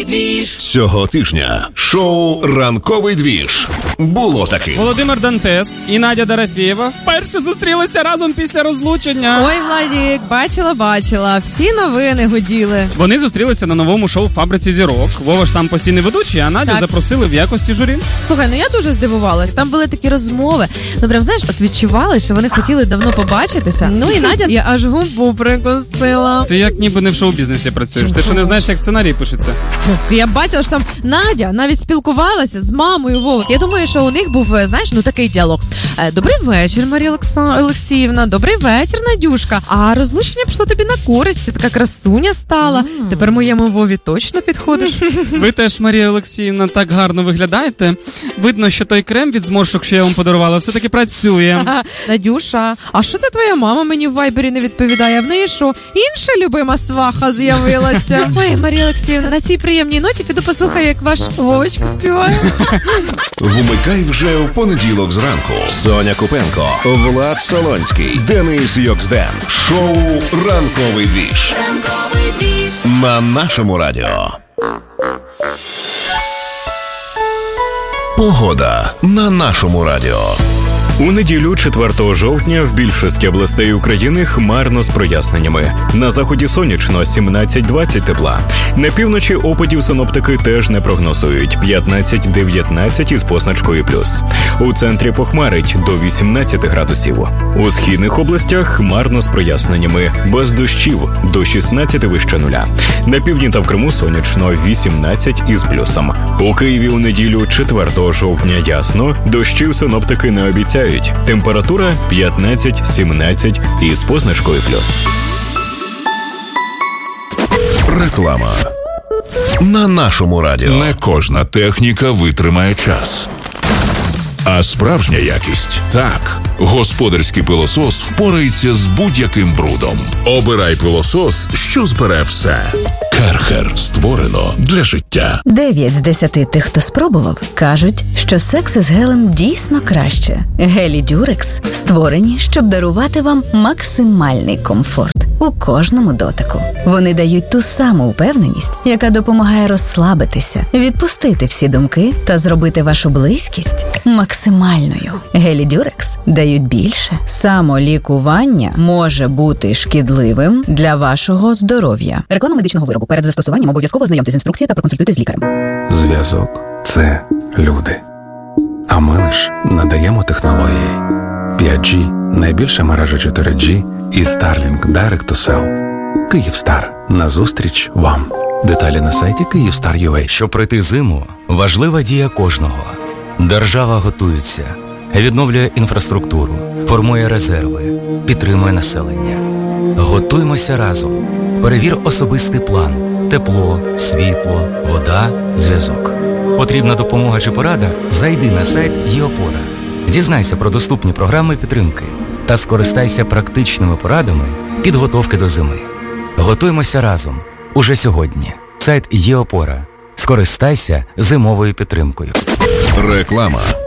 Ранковий двіж. Цього тижня шоу «Ранковий двіж» було таким. Володимир Дантес і Надя Дорофєєва вперше зустрілися разом після розлучення. Ой, Владік, бачила. Всі новини гуділи. Вони зустрілися на новому шоу «Фабриці зірок». Вова ж там постійний ведучий, а Надю запросили в якості журі. Слухай, я дуже здивувалась. Там були такі розмови. Прям, знаєш, от відчували, що вони хотіли давно побачитися. І Надя, я аж губу прикусила. Ти як ніби не в шоу-бізнесі працюєш. Ти що не знаєш, як сценарій пишеться? Я бачила, що там Надя навіть спілкувалася з мамою Вови. Я думаю, що у них був, знаєш, такий діалог. Добрий вечір, Марія Олексіївна. Добрий вечір, Надюшка. А розлучення пішло тобі на користь. Ти така красуня стала. Тепер моєму Вові точно підходиш. Ви теж, Марія Олексіївна, так гарно виглядаєте. Видно, що той крем від зморшок, що я вам подарувала, все-таки працює. Надюша, а що це твоя мама мені в вайбері не відповідає? В неї що, інша любима сваха з'явилася? Ой, Марія Олексіївна, на цій приємній ноті піду послухаю, як ваш Вовочка співає. Вмикай вже в понеділок зранку. Соня Купенко, Влад Солонський, Денис Йоксден. Шоу «Ранковий двіж» на нашому радіо. Погода на нашому радіо. У неділю 4 жовтня в більшості областей України хмарно з проясненнями. На заході сонячно 17-20 тепла. На півночі опадів синоптики теж не прогнозують 15-19 із позначкою плюс. У центрі похмарить до 18 градусів. У східних областях хмарно з проясненнями, без дощів до 16 вище нуля. На півдні та в Криму сонячно 18 із плюсом. У Києві у неділю 4 жовтня ясно, дощів синоптики не обіцяють. Температура 15-17 із позначкою плюс. Реклама на нашому радіо. Не кожна техніка витримає час. А справжня якість – так. Господарський пилосос впорається з будь-яким брудом. Обирай пилосос, що збере все. Керхер створено для життя. 9 з 10 тих, хто спробував, кажуть, що секс із гелем дійсно краще. Гелі Дюрекс створені, щоб дарувати вам максимальний комфорт у кожному дотику. Вони дають ту саму впевненість, яка допомагає розслабитися, відпустити всі думки та зробити вашу близькість максимальною. Гелі Дюрекс дають більше. Самолікування може бути шкідливим для вашого здоров'я. Реклама медичного виробу. Перед застосуванням обов'язково ознайомтесь з інструкцією та проконсультуйтесь з лікарем. Зв'язок – це люди. А ми лиш надаємо технології. 5G – найбільша мережа 4G і Starlink Direct to Cell. Київстар. Назустріч вам. Деталі на сайті Kyivstar.ua. Щоб пройти зиму, важлива дія кожного. Держава готується, відновлює інфраструктуру, формує резерви, підтримує населення. Готуймося разом. Перевір особистий план. Тепло, світло, вода, зв'язок. Потрібна допомога чи порада? Зайди на сайт ЄОПОРА. Дізнайся про доступні програми підтримки та скористайся практичними порадами підготовки до зими. Готуймося разом. Уже сьогодні. Сайт ЄОПОРА. Скористайся зимовою підтримкою. Реклама.